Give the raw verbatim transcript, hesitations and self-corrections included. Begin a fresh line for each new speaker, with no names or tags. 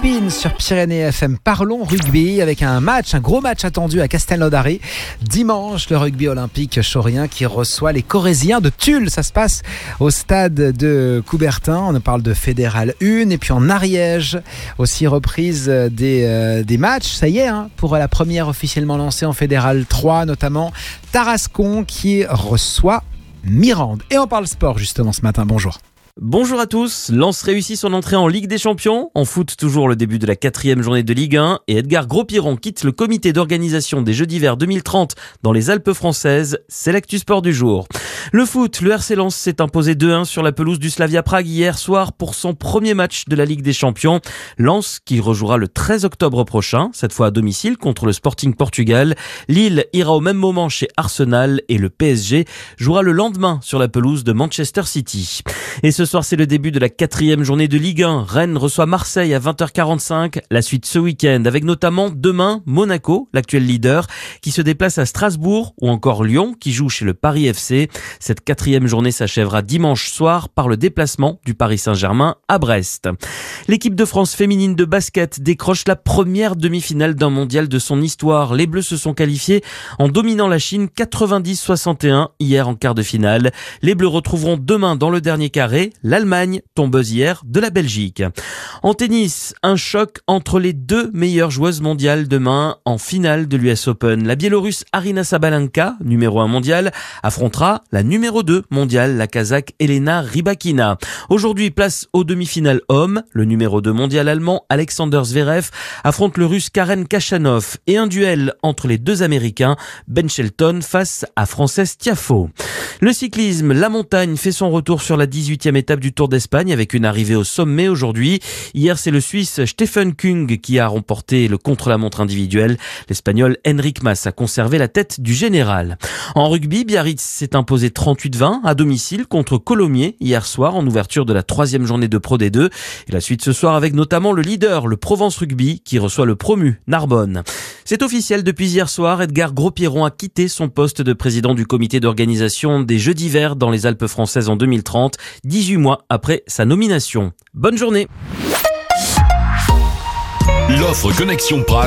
Spin sur Pyrénées F M. Parlons rugby avec un match, un gros match attendu à Castelnaudary. Dimanche, le rugby olympique chaurien qui reçoit les Corésiens de Tulle. Ça se passe au stade de Coubertin. On parle de Fédéral un et puis en Ariège. Aussi reprise des, euh, des matchs. Ça y est, hein, pour la première officiellement lancée en Fédéral trois, notamment Tarascon qui reçoit Mirande. Et on parle sport justement ce matin. Bonjour.
Bonjour à tous, Lens réussit son entrée en Ligue des Champions. En foot, toujours le début de la quatrième journée de Ligue un et Edgar Gros-Piron quitte le comité d'organisation des Jeux d'hiver deux mille trente dans les Alpes françaises. C'est l'actu sport du jour. Le foot, le R C Lens s'est imposé deux un sur la pelouse du Slavia Prague hier soir pour son premier match de la Ligue des Champions. Lens qui rejouera le treize octobre prochain, cette fois à domicile contre le Sporting Portugal. Lille ira au même moment chez Arsenal et le P S G jouera le lendemain sur la pelouse de Manchester City. Et ce soir, c'est le début de la quatrième journée de Ligue un. Rennes reçoit Marseille à vingt heures quarante-cinq. La suite ce week-end avec notamment demain Monaco, l'actuel leader, qui se déplace à Strasbourg ou encore Lyon qui joue chez le Paris F C. Cette quatrième journée s'achèvera dimanche soir par le déplacement du Paris Saint-Germain à Brest. L'équipe de France féminine de basket décroche la première demi-finale d'un mondial de son histoire. Les Bleus se sont qualifiés en dominant la Chine quatre-vingt-dix à soixante et un hier en quart de finale. Les Bleus retrouveront demain dans le dernier carré l'Allemagne, tombeuse hier de la Belgique. En tennis, un choc entre les deux meilleures joueuses mondiales demain en finale de l'U S Open. La Biélorusse Aryna Sabalenka, numéro un mondial, affrontera la numéro deux mondiale, la Kazakh Elena Rybakina. Aujourd'hui, place aux demi-finales hommes. Le numéro deux mondial allemand Alexander Zverev affronte le russe Karen Khachanov et un duel entre les deux Américains, Ben Shelton face à Frances Tiafoe. Le cyclisme, la montagne fait son retour sur la dix-huitième étape du Tour d'Espagne avec une arrivée au sommet aujourd'hui. Hier, c'est le Suisse Stefan Kung qui a remporté le contre-la-montre individuel. L'Espagnol Enric Mas a conservé la tête du général. En rugby, Biarritz s'est imposé trente-huit vingt à domicile contre Colomiers hier soir en ouverture de la troisième journée de Pro D deux. Et la suite ce soir avec notamment le leader, le Provence Rugby, qui reçoit le promu Narbonne. C'est officiel depuis hier soir, Edgar Gros-Piron a quitté son poste de président du comité d'organisation des Jeux d'hiver dans les Alpes françaises en deux mille trente, dix-huit mois après sa nomination. Bonne journée.
L'offre Connexion Prague